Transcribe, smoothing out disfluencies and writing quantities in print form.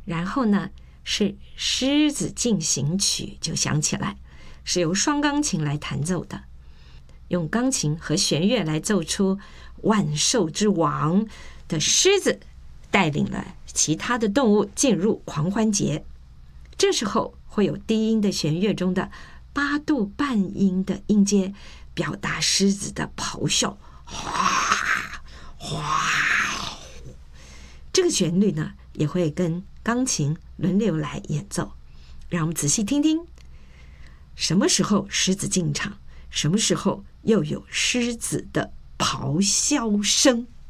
然后呢，是《狮子进行曲》就响起来，是由双钢琴来弹奏的，用钢琴和弦乐来奏出万兽之王的狮子带领了其他的动物进入狂欢节。这时候会有低音的弦乐中的8度半音的音阶，表达狮子的咆哮，哗哗。这个旋律呢，也会跟钢琴轮流来演奏。让我们仔细听听，什么时候狮子进场，什么时候又有狮子的咆哮声。